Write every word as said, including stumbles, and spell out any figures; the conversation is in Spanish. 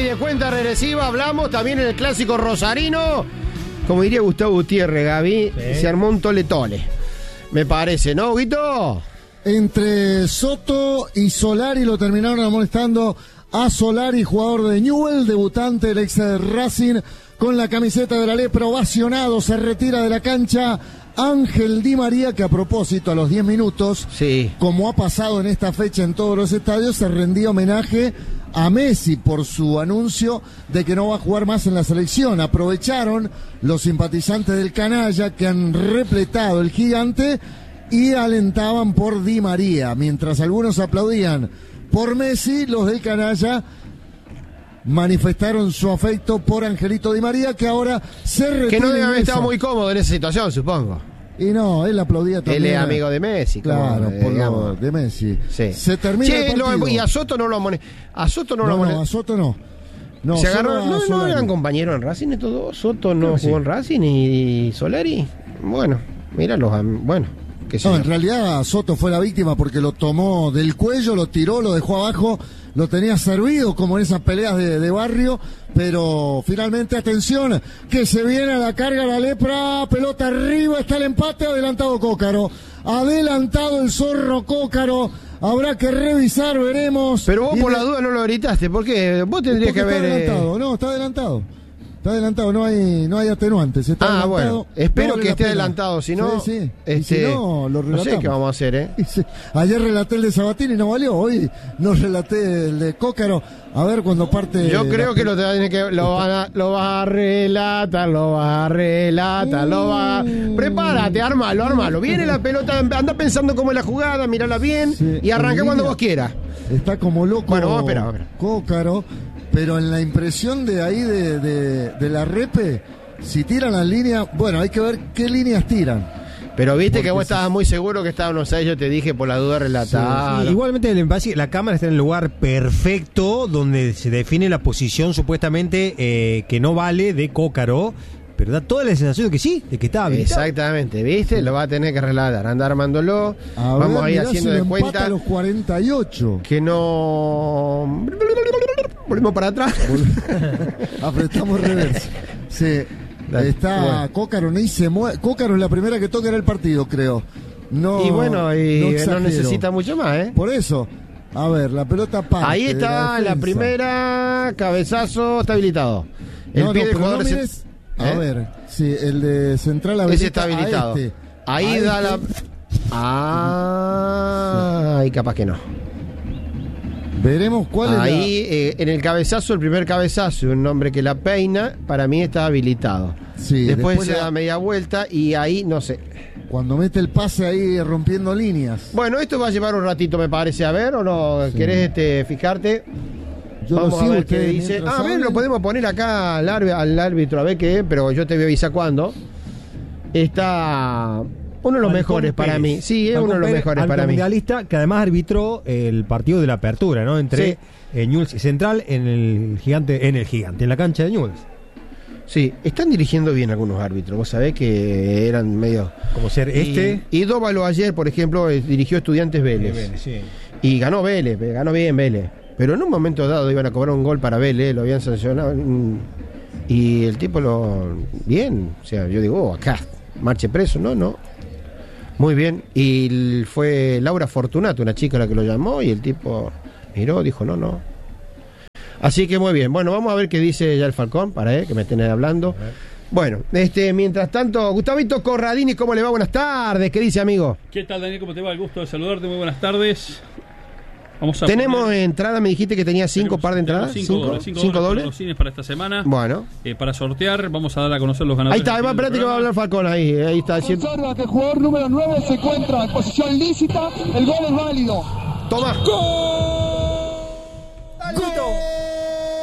de cuenta regresiva hablamos también en el clásico rosarino. Como diría Gustavo Gutiérrez, Gaby, sí. Se armó un tole tole. Me parece, ¿no, Guito? Entre Soto y Solari lo terminaron amonestando a Solari, jugador de Newell, debutante del ex Racing, con la camiseta de la lepra, ovacionado, se retira de la cancha Ángel Di María, que a propósito a los diez minutos, sí. como ha pasado en esta fecha en todos los estadios, se rendía homenaje a Messi por su anuncio de que no va a jugar más en la selección. Aprovecharon los simpatizantes del canalla que han repletado el gigante y alentaban por Di María, mientras algunos aplaudían por Messi, los del canalla manifestaron su afecto por Angelito Di María, que ahora se retira. Que no debe haber estado muy cómodo en esa situación, supongo. Y no, él aplaudía también. Él es amigo de Messi, claro, como, por digamos. Lo de Messi. Sí. Se termina sí, el partido. Lo, y a Soto no lo amonestó. A Soto no, no lo amonestó. No, a Soto no. No, se agarró, no, no Solari. eran compañeros en Racing estos dos. Soto no Creo jugó sí. en Racing y Solari. Bueno, mira los, bueno. Qué sé No, yo. en realidad Soto fue la víctima porque lo tomó del cuello, lo tiró, lo dejó abajo, lo tenía servido como en esas peleas de, de barrio, pero finalmente, atención, que se viene a la carga la lepra, pelota arriba, está el empate, adelantado Cócaro, adelantado el zorro Cócaro, habrá que revisar, veremos. Pero vos y por de... la duda no lo gritaste, porque vos tendrías porque que haber... Está adelantado, eh... no, está adelantado. Está adelantado, no hay no hay atenuantes. Está ah, adelantado, bueno, espero no vale que esté pena. adelantado, si no, sí, sí. Este, y si no, lo relatamos. No sé qué vamos a hacer, ¿eh? Ayer relaté el de Sabatini y no valió, hoy no relaté el de Cócaro. A ver cuando parte. Yo creo la... que lo tiene que lo va a, lo va a relatar, lo va a relatar, mm. lo va a... Prepárate, ármalo, ármalo. Viene la pelota, anda pensando cómo es la jugada, mírala bien sí, y arranca cuando vos quieras. Está como loco. Bueno, vamos a esperar, vamos a esperar. Cócaro. Pero en la impresión de ahí de, de, de la repe, si tiran las líneas, bueno, hay que ver qué líneas tiran. Pero viste Porque que vos si... estabas muy seguro que estaban los seis, yo te dije por la duda relatada. Sí, sí. Igualmente me parece que la cámara está en el lugar perfecto donde se define la posición supuestamente eh, que no vale de Cócaro. Pero da toda la sensación de que sí, de que estaba habilitado. Exactamente, ¿viste? Lo va a tener que relatar, anda armándolo. A Vamos ver, a ir haciendo si de cuenta. A los cuarenta y ocho. Que no. Volvemos para atrás. Apretamos reversa. Sí. Dale. Está bueno. Cócaro, ni se mueve. Cócaro es la primera que toca en el partido, creo. No. Y bueno, y no, no necesita mucho más, ¿eh? Por eso. A ver, la pelota parte. Ahí está la, la primera, cabezazo, está habilitado. El no, pie no, del jugador. No mires, se... A ¿Eh? ver, sí, el de Central Ese está habilitado. Este, ahí da este. la. Ah, sí. Ahí capaz que no. Veremos cuál ahí, es. Ahí, la... eh, en el cabezazo, el primer cabezazo, un hombre que la peina, para mí está habilitado. Sí, después, después se la... da media vuelta y ahí, no sé. Cuando mete el pase ahí rompiendo líneas. Bueno, esto va a llevar un ratito, me parece. A ver, ¿o no? Sí. ¿Querés este, fijarte? Yo Vamos lo a ver qué dice. Ah, a ver, lo podemos poner acá al, al árbitro, a ver qué, pero yo te voy a avisar cuándo. Está uno de los Falcón mejores Pérez. Para mí. Sí, es Falcón uno de los Pérez, mejores para mí. Mundialista, que además arbitró el partido de la apertura, ¿no? Entre sí. eh, Newell's y Central en el gigante, en el gigante, en la cancha de Newell's. Sí, están dirigiendo bien algunos árbitros. Vos sabés que eran medio. Como ser este. Y, y Dóvalo ayer, por ejemplo, dirigió Estudiantes Vélez. Sí, Vélez sí. Y ganó Vélez, ganó bien Vélez. Pero en un momento dado iban a cobrar un gol para Vélez, lo habían sancionado. Y el tipo lo. Bien, o sea, yo digo, oh, acá, marche preso, no, no. Muy bien. Y fue Laura Fortunato, una chica la que lo llamó, y el tipo miró, dijo, no, no. Así que muy bien. Bueno, vamos a ver qué dice ya el Falcón, para eh, que me estén hablando. Bueno, este, mientras tanto, Gustavito Corradini, ¿cómo le va? Buenas tardes, ¿qué dice, amigo? ¿Qué tal, Daniel? ¿Cómo te va? El gusto de saludarte, muy buenas tardes. Vamos a tenemos poner... entrada, me dijiste que tenía cinco tenemos, par de entradas. Cinco, cinco dobles, cinco, cinco dobles, dobles. dobles para esta semana. Bueno. Eh, para sortear, vamos a dar a conocer los ganadores. Ahí está, va, espérate que va a hablar Falcón ahí. Ahí está. Observa que el jugador número nueve se encuentra en posición lícita. El gol es válido. Toma. ¡Gol!